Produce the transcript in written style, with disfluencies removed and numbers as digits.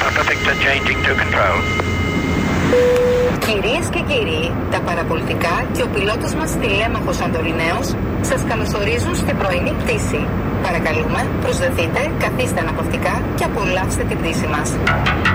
Perfect, changing to control. Κυρίες και κύριοι, τα παραπολιτικά και ο πιλότος μας τηλέμαχος Σαντοριναίος σας καλωσορίζουν στην πρωινή πτήση. Παρακαλούμε, προσδεθείτε, καθίστε αναπαυτικά και απολαύστε την πτήση μας.